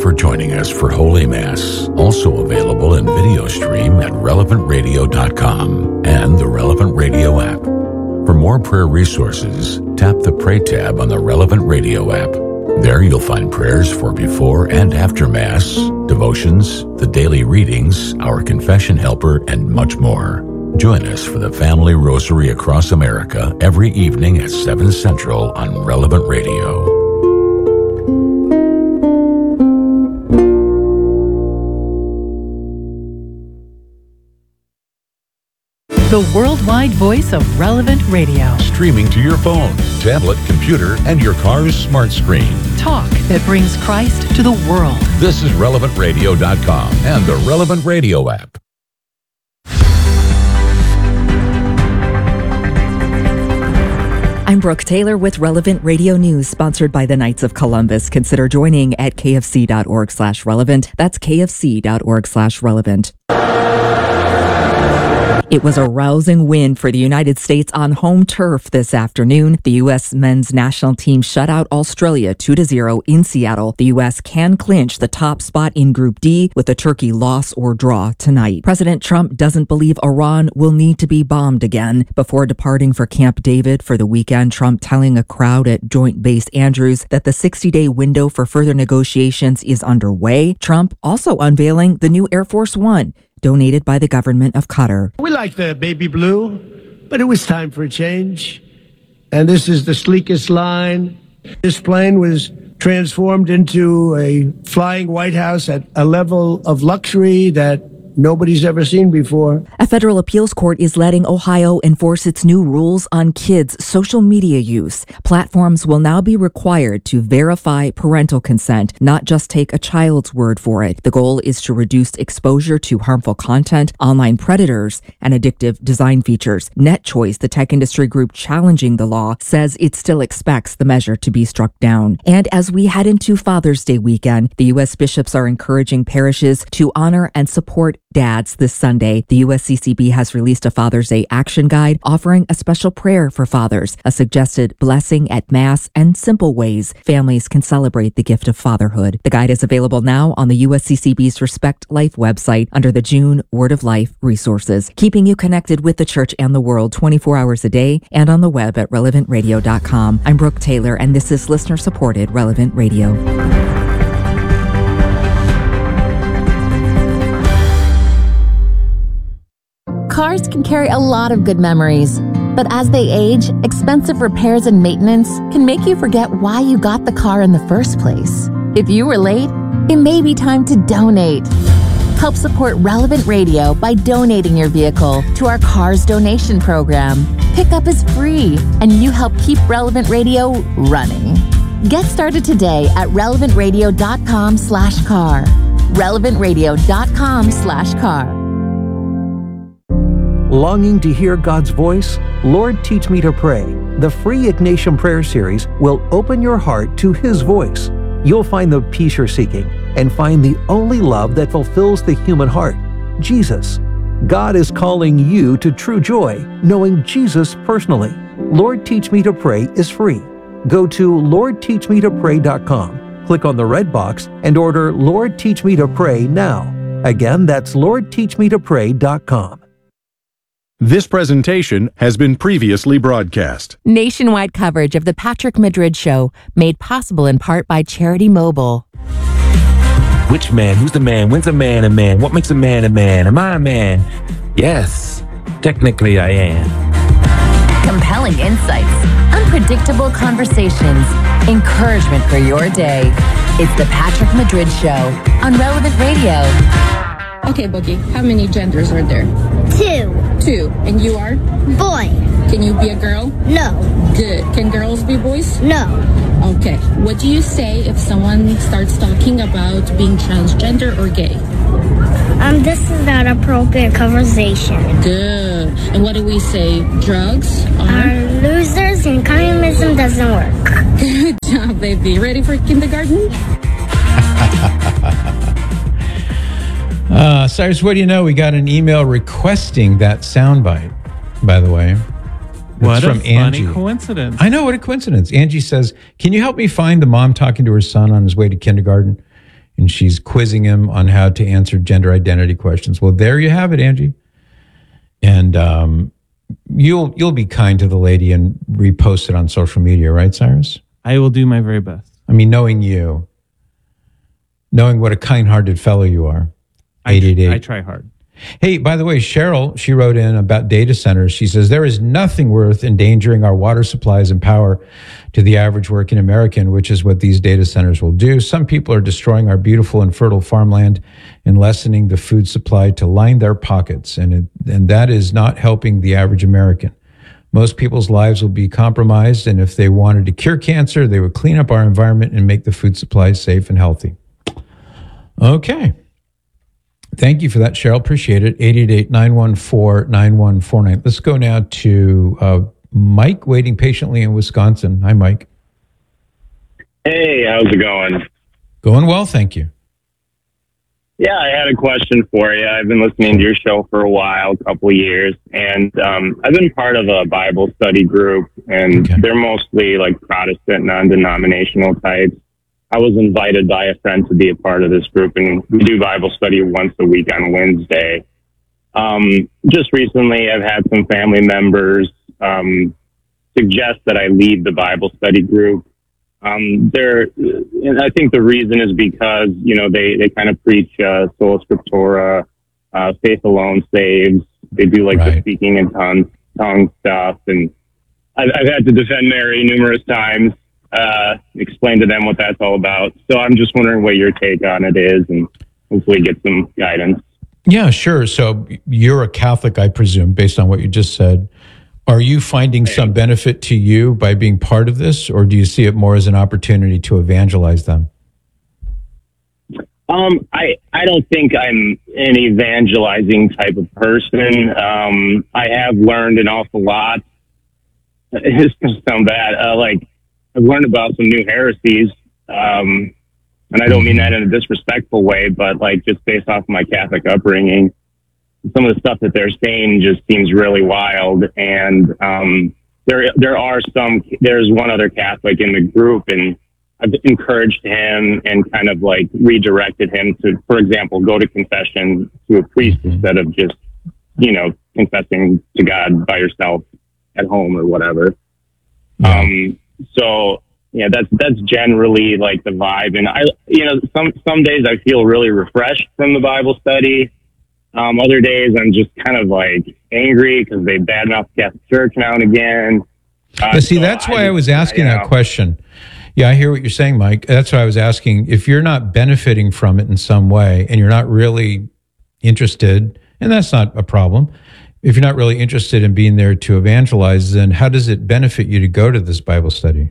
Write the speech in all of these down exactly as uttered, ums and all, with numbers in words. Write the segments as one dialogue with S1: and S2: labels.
S1: for joining us for Holy Mass, also available in video stream at relevant radio dot com and the Relevant Radio app. For more prayer resources, tap the Pray tab on the Relevant Radio app. There you'll find prayers for before and after Mass, devotions, the daily readings, our confession helper, and much more. Join us for the Family Rosary across America every evening at seven Central on Relevant Radio.
S2: The worldwide voice of Relevant Radio.
S1: Streaming to your phone, tablet, computer, and your car's smart screen.
S2: Talk that brings Christ to the world.
S1: This is relevant radio dot com and the Relevant Radio app.
S3: I'm Brooke Taylor with Relevant Radio News, sponsored by the Knights of Columbus. Consider joining at kfc.org slash relevant. That's kfc.org slash relevant. It was a rousing win for the United States on home turf this afternoon. The U S men's national team shut out Australia two to zero in Seattle. The U S can clinch the top spot in Group D with a Turkey loss or draw tonight. President Trump doesn't believe Iran will need to be bombed again. Before departing for Camp David for the weekend, Trump telling a crowd at Joint Base Andrews that the sixty-day window for further negotiations is underway. Trump also unveiling the new Air Force One, donated by the government of Qatar.
S4: We like the baby blue, but it was time for a change. And this is the sleekest line. This plane was transformed into a flying White House at a level of luxury that nobody's ever seen before.
S3: A federal appeals court is letting Ohio enforce its new rules on kids' social media use. Platforms will now be required to verify parental consent, not just take a child's word for it. The goal is to reduce exposure to harmful content, online predators, and addictive design features. NetChoice, the tech industry group challenging the law, says it still expects the measure to be struck down. And as we head into Father's Day weekend, the U S bishops are encouraging parishes to honor and support dads this Sunday. The U S C C B has released a Father's Day action guide offering a special prayer for fathers, a suggested blessing at Mass, and simple ways families can celebrate the gift of fatherhood. The guide is available now on the U S C C B's Respect Life website under the June Word of Life resources, keeping you connected with the church and the world twenty-four hours a day and on the web at relevant radio dot com. I'm Brooke Taylor, and this is listener-supported Relevant Radio.
S5: Cars can carry a lot of good memories, but as they age, expensive repairs and maintenance can make you forget why you got the car in the first place. If you were late, it may be time to donate. Help support Relevant Radio by donating your vehicle to our Cars Donation Program. Pickup is free, and you help keep Relevant Radio running. Get started today at relevant radio dot com slash car. relevant radio dot com slash car.
S6: Longing to hear God's voice? Lord, Teach Me to Pray. The free Ignatian Prayer Series will open your heart to His voice. You'll find the peace you're seeking and find the only love that fulfills the human heart, Jesus. God is calling you to true joy, knowing Jesus personally. Lord, Teach Me to Pray is free. Go to lord teach me to pray dot com, click on the red box, and order Lord, Teach Me to Pray now. Again, that's lord teach me to pray dot com.
S7: This presentation has been previously broadcast.
S5: Nationwide coverage of the Patrick Madrid Show, made possible in part by Charity Mobile.
S8: Which man? Who's the man? When's a man a man? What makes a man a man? Am I a man? Yes, technically I am.
S5: Compelling insights, unpredictable conversations, encouragement for your day. It's the Patrick Madrid Show on Relevant Radio.
S9: Okay, Boogie, how many genders are there?
S10: Two.
S9: Two. And you are?
S10: Boy.
S9: Can you be a girl?
S10: No.
S9: Good. Can girls be boys?
S10: No.
S9: Okay. What do you say if someone starts talking about being transgender or gay?
S10: Um, this is not appropriate conversation.
S9: Good. And what do we say? Drugs are?
S10: Are losers and communism doesn't work.
S9: Good job, baby. Ready for kindergarten?
S11: Uh, Cyrus, what do you know? We got an email requesting that soundbite, by the way.
S12: What
S11: it's
S12: a
S11: from
S12: funny
S11: Angie.
S12: coincidence.
S11: I know, what a coincidence. Angie says, can you help me find the mom talking to her son on his way to kindergarten? and she's quizzing him on how to answer gender identity questions. Well, there you have it, Angie. And um, you'll you'll be kind to the lady and repost it on social media, right, Cyrus?
S12: I will do my very best.
S11: I mean, knowing you, knowing what a kind-hearted fellow you are. eight eight eight
S12: I, I try hard.
S11: Hey, by the way, Cheryl, she wrote in about data centers. She says, there is nothing worth endangering our water supplies and power to the average working American, which is what these data centers will do. Some people are destroying our beautiful and fertile farmland and lessening the food supply to line their pockets. And, it, and that is not helping the average American. Most people's lives will be compromised. And if they wanted to cure cancer, they would clean up our environment and make the food supply safe and healthy. Okay. Thank you for that, Cheryl. Appreciate it. eight eight eight, nine one four, nine one four nine. Let's go now to uh, Mike, waiting patiently in Wisconsin. Hi, Mike.
S13: Hey, how's it going?
S11: Going well, thank you.
S13: Yeah, I had a question for you. I've been listening to your show for a while, a couple of years, and um, I've been part of a Bible study group, and okay. They're mostly like Protestant, non-denominational types. I was invited by a friend to be a part of this group, and we do Bible study once a week on Wednesday. Um, just recently, I've had some family members um, suggest that I leave the Bible study group. Um, they're, and I think the reason is because, you know, they, they kind of preach uh, sola scriptura, uh, faith alone saves. They do like right. the speaking in tongues, tongue stuff, and I've, I've had to defend Mary numerous times. Uh, explain to them what that's all about. So I'm just wondering what your take on it is, and hopefully get some guidance.
S11: Yeah, sure. So you're a Catholic, I presume, based on what you just said. Are you finding hey. some benefit to you by being part of this, or do you see it more as an opportunity to evangelize them?
S13: Um, I, I don't think I'm an evangelizing type of person. Um, I have learned an awful lot. It's going to sound bad. Uh, like, I've learned about some new heresies, um, and I don't mean that in a disrespectful way, but like just based off my Catholic upbringing, some of the stuff that they're saying just seems really wild. And um, there, there are some. There's one other Catholic in the group, and I've encouraged him and kind of like redirected him to, for example, go to confession to a priest instead of just, you know, confessing to God by yourself at home or whatever. Yeah. Um, So yeah, that's that's generally like the vibe, and I, you know, some some days I feel really refreshed from the Bible study. Um, other days I'm just kind of like angry because they badmouth the Catholic Church now and again. Uh,
S11: but see,
S13: so
S11: that's why I,
S13: I
S11: was asking
S13: I,
S11: that know. question. Yeah, I hear what you're saying, Mike. That's why I was asking if you're not benefiting from it in some way, and you're not really interested, and that's not a problem. If you're not really interested in being there to evangelize, then how does it benefit you to go to this Bible study?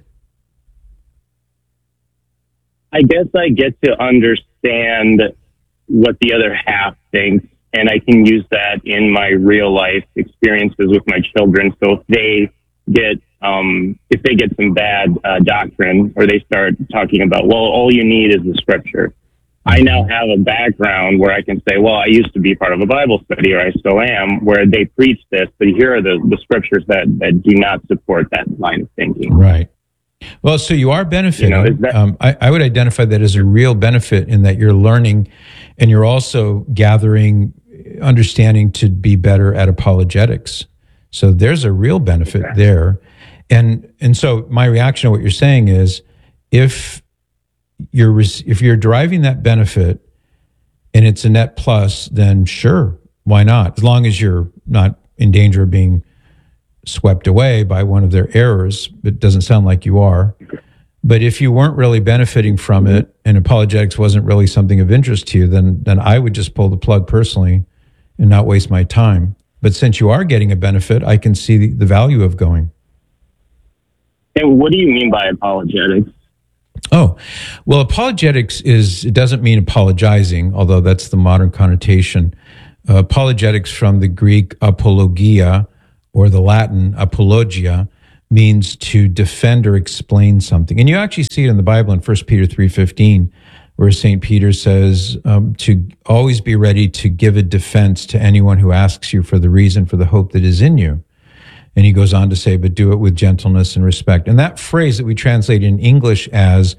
S13: I guess I get to understand what the other half thinks, and I can use that in my real life experiences with my children. So if they get um, if they get some bad uh, doctrine, or they start talking about, well, all you need is the scripture, I now have a background where I can say, well, I used to be part of a Bible study, or I still am, where they preach this, but here are the, the scriptures that, that do not support that line of thinking.
S11: Right. Well, so you are benefiting. You know, that, um, I, I would identify that as a real benefit in that you're learning, and you're also gathering understanding to be better at apologetics. So there's a real benefit okay. there. And and so my reaction to what you're saying is, if you're if you're deriving that benefit and it's a net plus, then sure, why not? As long as you're not in danger of being swept away by one of their errors. It doesn't sound like you are. But if you weren't really benefiting from it, and apologetics wasn't really something of interest to you, then then I would just pull the plug personally and not waste my time. But since you are getting a benefit, I can see the, the value of going.
S13: And what do you mean by apologetics?
S11: Oh, well, apologetics is, it doesn't mean apologizing, although that's the modern connotation. Uh, apologetics from the Greek apologia, or the Latin apologia, means to defend or explain something. And you actually see it in the Bible in First Peter three fifteen, where Saint Peter says um, to always be ready to give a defense to anyone who asks you for the reason for the hope that is in you. And he goes on to say, but do it with gentleness and respect. And that phrase that we translate in English as,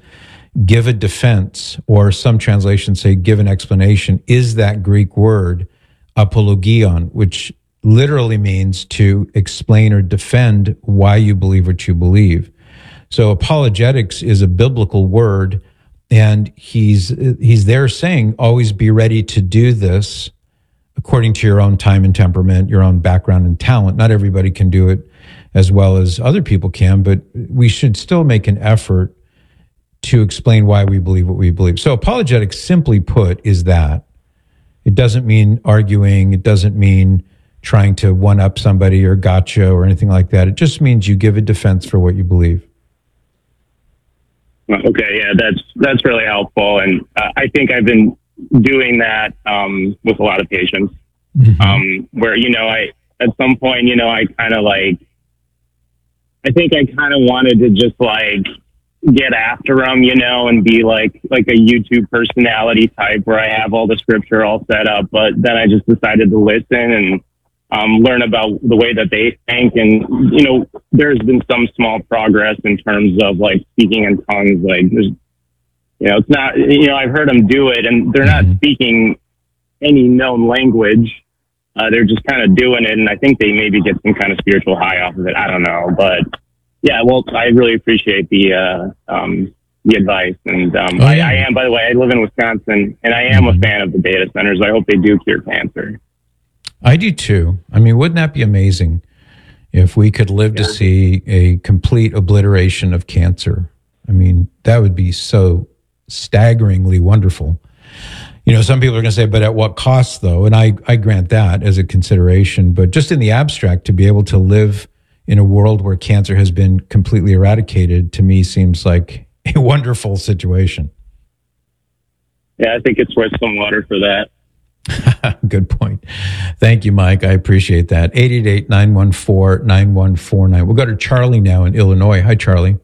S11: give a defense, or some translations say give an explanation, is that Greek word apologion, which literally means to explain or defend why you believe what you believe. So apologetics is a biblical word, and he's he's there saying, always be ready to do this according to your own time and temperament, your own background and talent. Not everybody can do it as well as other people can, but we should still make an effort to explain why we believe what we believe. So apologetics, simply put, is that. It doesn't mean arguing. It doesn't mean trying to one-up somebody or gotcha or anything like that. It just means you give a defense for what you believe.
S13: Okay, yeah, that's that's really helpful, and uh, I think I've been doing that um, with a lot of patients. Mm-hmm. Um, where you know, I at some point, you know, I kind of like, I think I kind of wanted to just like get after them, you know, and be like like a YouTube personality type where I have all the scripture all set up, but then I just decided to listen and Um, learn about the way that they think. And, you know, there's been some small progress in terms of like speaking in tongues. Like, there's, you know, it's not, you know, I've heard them do it and they're not speaking any known language. Uh, they're just kind of doing it. And I think they maybe get some kind of spiritual high off of it. I don't know. But yeah, well, I really appreciate the, uh, um, the advice. And um,
S11: oh,
S13: I,
S11: yeah.
S13: I am, by the way, I live in Wisconsin and I am mm-hmm. a fan of the data centers. I hope they do cure cancer.
S11: I do too. I mean, wouldn't that be amazing if we could live yeah. to see a complete obliteration of cancer? I mean, that would be so staggeringly wonderful. You know, some people are going to say, but at what cost though? And I, I grant that as a consideration, but just in the abstract, to be able to live in a world where cancer has been completely eradicated, to me seems like a wonderful situation.
S13: Yeah, I think it's worth some water for that.
S11: Good point. Thank you, Mike. I appreciate that. eight eight eight, nine one four, nine one four nine. We'll go to Charlie now in Illinois. Hi, Charlie.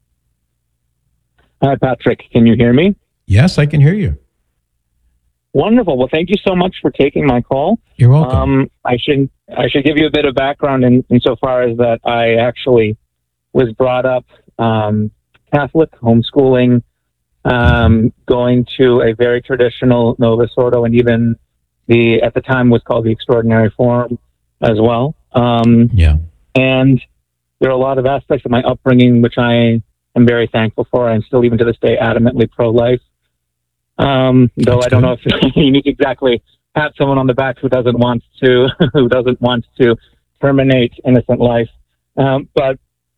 S12: Hi, Patrick. Can you hear me?
S11: Yes, I can hear you.
S12: Wonderful. Well, thank you so much for taking my call.
S11: You're welcome.
S12: Um, I should I should give you a bit of background in insofar as that I actually was brought up um, Catholic, homeschooling, um, going to a very traditional Novus Ordo, and even the, at the time was called the Extraordinary Form as well. Um,
S11: yeah.
S12: And there are a lot of aspects of my upbringing, which I am very thankful for. I'm still, even to this day, adamantly pro-life. Um, though That's I don't good. know if you need to exactly pat someone on the back who doesn't want to, who doesn't want to terminate innocent life. Um, but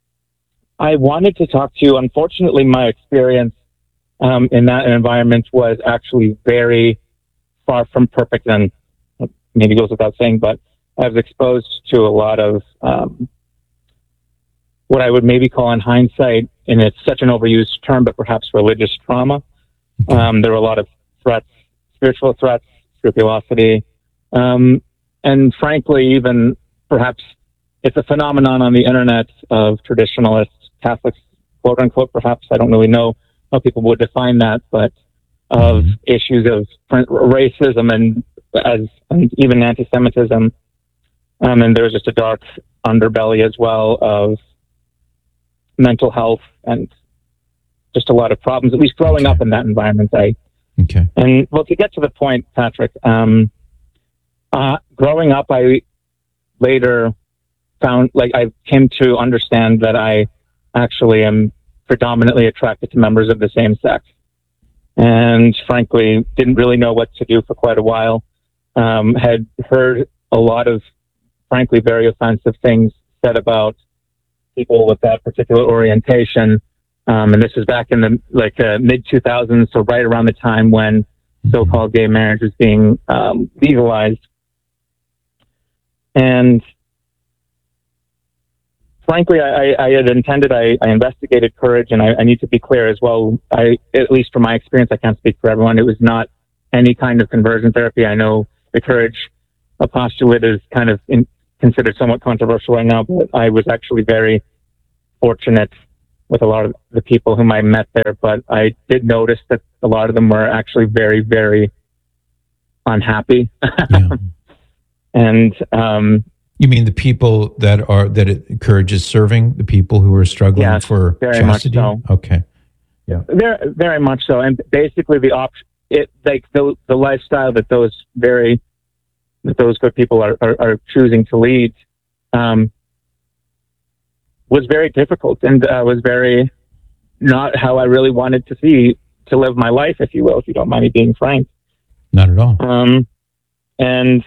S12: I wanted to talk to you. Unfortunately, my experience um, in that environment was actually very far from perfect, and maybe goes without saying, but I was exposed to a lot of um, what I would maybe call in hindsight, and it's such an overused term, but perhaps religious trauma. Um, there were a lot of threats, spiritual threats, scrupulosity, um, and frankly, even perhaps it's a phenomenon on the internet of traditionalist Catholics, quote unquote, perhaps, I don't really know how people would define that, but of mm-hmm. issues of racism and as and even anti-Semitism. Um, and there's just a dark underbelly as well of mental health and just a lot of problems, at least growing okay. up in that environment. I,
S11: okay.
S12: And well, to get to the point, Patrick, um, uh, growing up, I later found, like, I came to understand that I actually am predominantly attracted to members of the same sex. And frankly, didn't really know what to do for quite a while. Um, had heard a lot of, frankly, very offensive things said about people with that particular orientation. Um, and this is back in the like uh, mid two thousands, so right around the time when so-called gay marriage was being um, legalized. And frankly, I, I had intended, I, I investigated Courage, and I, I need to be clear as well. I, at least from my experience, I can't speak for everyone. It was not any kind of conversion therapy. I know the Courage postulate is kind of in, considered somewhat controversial right now, but I was actually very fortunate with a lot of the people whom I met there. But I did notice that a lot of them were actually very, very unhappy.
S11: Yeah.
S12: And, um,
S11: you mean the people that are that it, Courage is serving, the people who are struggling
S12: yes,
S11: for
S12: very
S11: chastity?
S12: much so.
S11: Okay, Yeah,
S12: very, very much so. And basically, the option, it like the the lifestyle that those very that those good people are are, are choosing to lead, um, was very difficult and uh, was very not how I really wanted to see to live my life, if you will, if you don't mind me being frank.
S11: Not at all.
S12: Um, and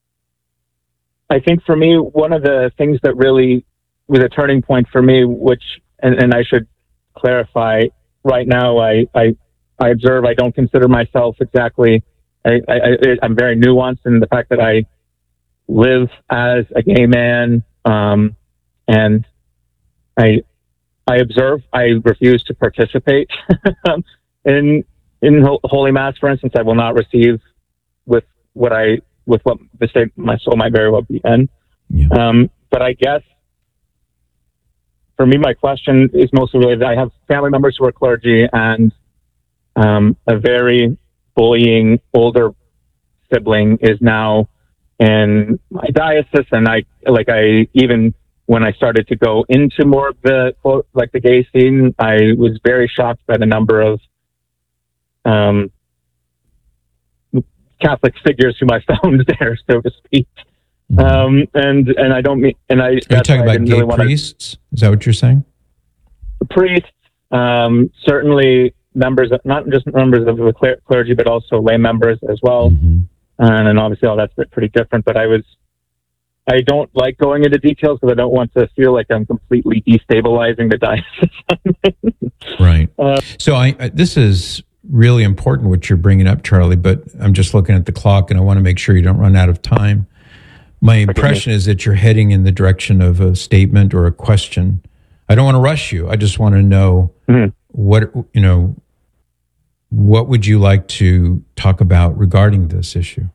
S12: I think for me, one of the things that really was a turning point for me, which, and, and I should clarify right now, I, I, I observe, I don't consider myself exactly, I, I, I'm very nuanced in the fact that I live as a gay man, um, and I, I observe, I refuse to participate in, in Holy Mass, for instance. I will not receive with what I, with what the state my soul might very well be in.
S11: Yeah.
S12: Um, but I guess for me, my question is mostly related. I have family members who are clergy and um, a very bullying older sibling is now in my diocese. And I, like, I, even when I started to go into more of the, like the gay scene, I was very shocked by the number of, um, Catholic figures whom I found there, so to speak.
S11: Mm-hmm.
S12: Um, and, and I don't mean, and I,
S11: are you talking about gay really priests? To, Is that what you're saying?
S12: Priests, um, certainly members, of, not just members of the cler- clergy, but also lay members as well.
S11: Mm-hmm.
S12: And, and obviously all that's pretty different, but I was, I don't like going into details because I don't want to feel like I'm completely destabilizing the diocese.
S11: Right.
S12: Uh,
S11: so I, I, this is really important what you're bringing up, Charlie, but I'm just looking at the clock and I want to make sure you don't run out of time. My impression is that you're heading in the direction of a statement or a question. I don't want to rush you. I just want to know
S12: mm-hmm.
S11: what, you know, what would you like to talk about regarding this issue?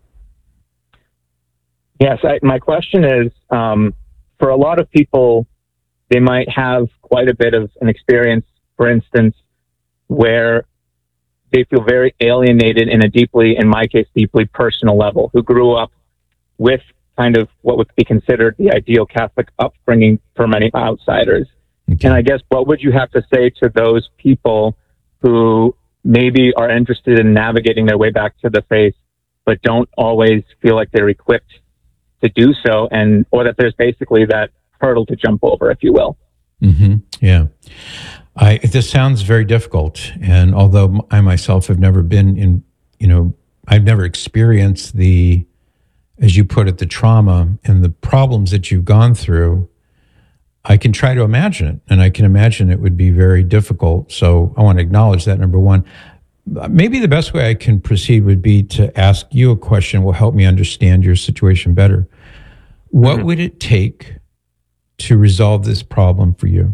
S12: Yes, I, my question is, um, for a lot of people, they might have quite a bit of an experience, for instance, where they feel very alienated in a deeply, in my case, deeply personal level, who grew up with kind of what would be considered the ideal Catholic upbringing for many outsiders.
S11: Okay.
S12: And I guess what would you have to say to those people who maybe are interested in navigating their way back to the faith, but don't always feel like they're equipped to do so, and or that there's basically that hurdle to jump over, if you will?
S11: Mm-hmm. Yeah. I, this sounds very difficult. And although I myself have never been in, you know, I've never experienced the, as you put it, the trauma and the problems that you've gone through, I can try to imagine it. And I can imagine it would be very difficult. So I want to acknowledge that, number one. Maybe the best way I can proceed would be to ask you a question will help me understand your situation better. What mm-hmm. would it take to resolve this problem for you?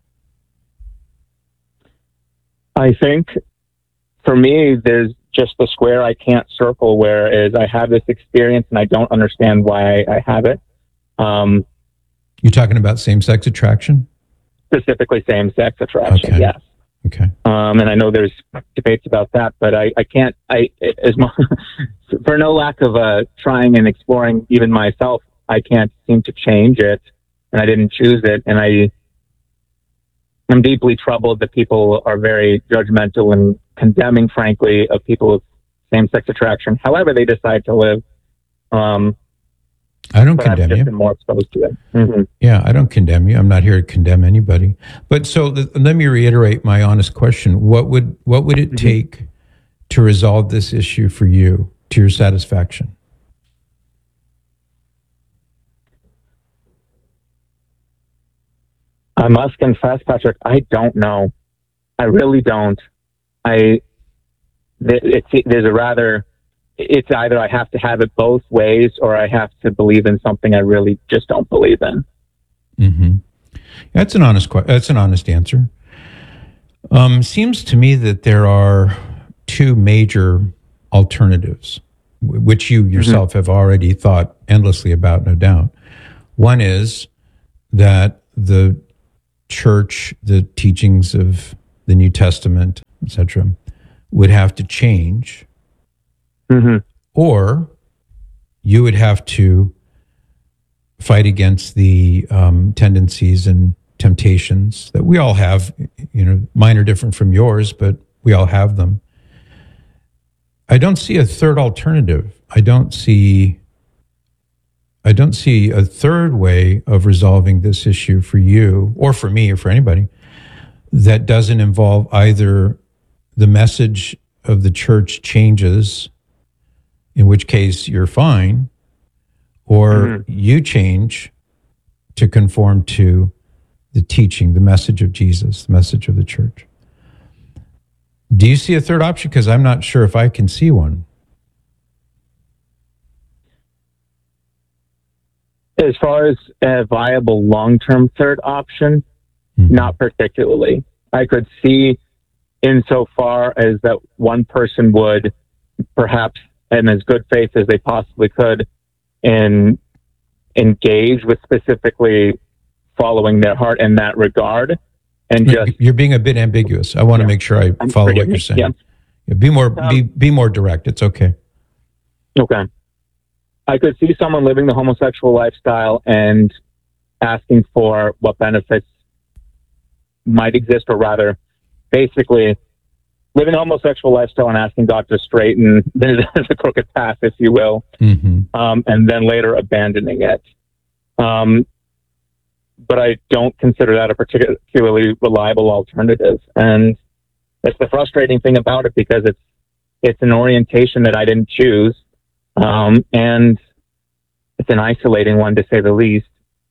S12: I think for me, there's just the square I can't circle, whereas I have this experience and I don't understand why I have it. Um,
S11: You're talking about same-sex attraction?
S12: Specifically same-sex attraction,
S11: okay.
S12: yes.
S11: Okay.
S12: Um, and I know there's debates about that, but I, I can't, I, as much, for no lack of uh, trying and exploring even myself, I can't seem to change it, and I didn't choose it. And I, I'm deeply troubled that people are very judgmental and condemning, frankly, of people with same-sex attraction, however they decide to live. Um,
S11: I don't
S12: but
S11: condemn
S12: I've just
S11: you.
S12: been more exposed to it. Mm-hmm.
S11: Yeah, I don't condemn you. I'm not here to condemn anybody. But so th- let me reiterate my honest question. What would what would it mm-hmm. take to resolve this issue for you to your satisfaction?
S12: I must confess, Patrick, I don't know. I really don't. I, it's, there's a rather, it's either I have to have it both ways or I have to believe in something I really just don't believe in.
S11: Mm-hmm. That's an honest, that's an honest answer. Um, seems to me that there are two major alternatives, which you yourself mm-hmm. have already thought endlessly about, no doubt. One is that the church, the teachings of the New Testament, et cetera, would have to change,
S12: mm-hmm.
S11: or you would have to fight against the um, tendencies and temptations that we all have. You know, mine are different from yours, but we all have them. I don't see a third alternative. I don't see I don't see a third way of resolving this issue for you or for me or for anybody that doesn't involve either the message of the church changes, in which case you're fine, or mm-hmm. you change to conform to the teaching, the message of Jesus, the message of the church. Do you see a third option? Because I'm not sure if I can see one.
S12: As far as a viable long-term third option, mm-hmm. not particularly. I could see insofar as that one person would perhaps, in as good faith as they possibly could, in engage with specifically following their heart in that regard. And just
S11: you're being a bit ambiguous. I want yeah, to make sure I I'm follow what you're saying. Yeah. Yeah, be more um, be be more direct. It's okay.
S12: Okay. I could see someone living the homosexual lifestyle and asking for what benefits might exist, or rather, basically living a homosexual lifestyle and asking God to straighten the crooked path, if you will,
S11: mm-hmm.
S12: um, and then later abandoning it. Um, but I don't consider that a particularly reliable alternative. And it's the frustrating thing about it, because it's it's an orientation that I didn't choose. Um, and it's an isolating one, to say the least.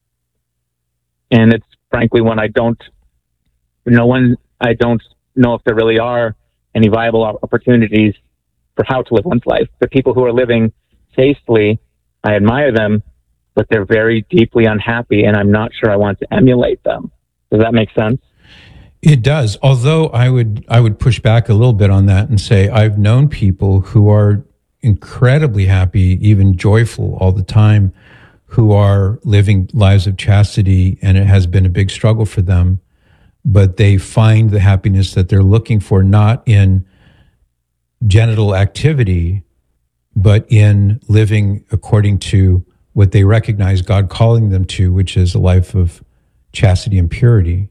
S12: And it's frankly one I don't, no one, I don't know if there really are any viable opportunities for how to live one's life. The people who are living faithfully, I admire them, but they're very deeply unhappy, and I'm not sure I want to emulate them. Does that make sense?
S11: It does. Although I would, I would push back a little bit on that and say I've known people who are incredibly happy, even joyful all the time, who are living lives of chastity, and it has been a big struggle for them, but they find the happiness that they're looking for not in genital activity, but in living according to what they recognize God calling them to, which is a life of chastity and purity.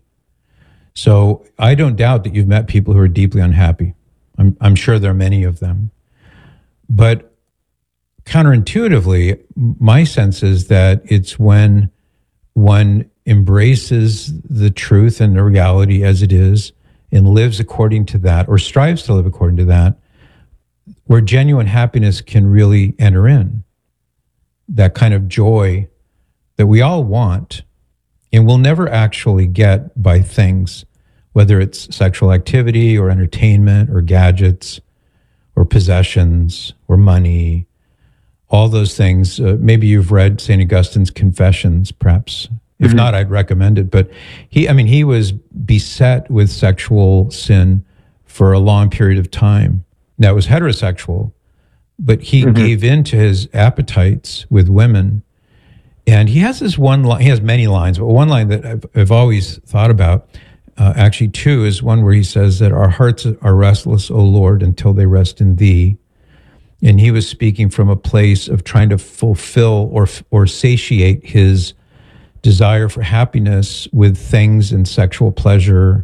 S11: So I don't doubt that you've met people who are deeply unhappy. I'm, I'm sure there are many of them. But counterintuitively, my sense is that it's when one embraces the truth and the reality as it is and lives according to that, or strives to live according to that, where genuine happiness can really enter in. That kind of joy that we all want and will never actually get by things, whether it's sexual activity or entertainment or gadgets or possessions or money, all those things. Uh, maybe you've read Saint Augustine's Confessions, perhaps. If mm-hmm. not, I'd recommend it. But he, I mean, he was beset with sexual sin for a long period of time. Now, it was heterosexual, but he mm-hmm. gave in to his appetites with women. And he has this one line, he has many lines, but one line that I've, I've always thought about, uh, actually two, is one where he says that our hearts are restless, O Lord, until they rest in thee. And he was speaking from a place of trying to fulfill or or satiate his desire for happiness with things and sexual pleasure,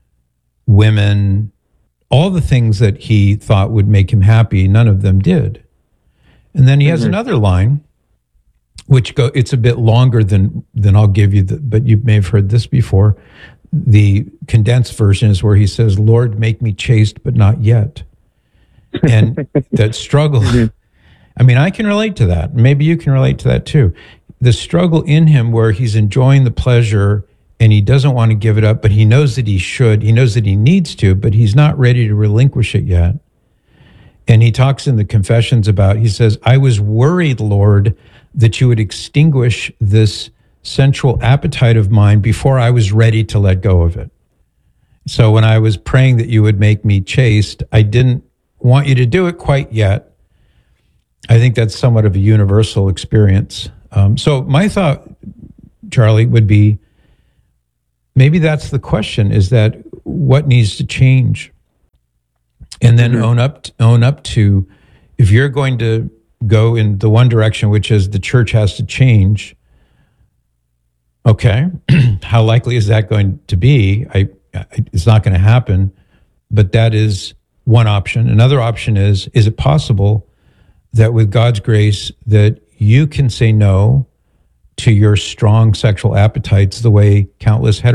S11: women, all the things that he thought would make him happy. None of them did. And then he has mm-hmm. another line, which go, it's a bit longer than, than I'll give you, the, but you may have heard this before. The condensed version is where he says, Lord, make me chaste, but not yet. And that struggle, mm-hmm. I mean, I can relate to that. Maybe you can relate to that too. The struggle in him where he's enjoying the pleasure and he doesn't want to give it up, but he knows that he should. He knows that he needs to, but he's not ready to relinquish it yet. And he talks in the Confessions about, he says, I was worried, Lord, that you would extinguish this sensual appetite of mine before I was ready to let go of it. So when I was praying that you would make me chaste, I didn't want you to do it quite yet. I think that's somewhat of a universal experience. Um, so my thought, Charlie, would be, maybe that's the question, is that what needs to change? And then mm-hmm. own up, to, own up to, if you're going to go in the one direction, which is the church has to change, Okay. How likely is that going to be? I, I it's not going to happen, but that is one option. Another option is, is it possible that with God's grace that you can say no to your strong sexual appetites the way countless heterosexual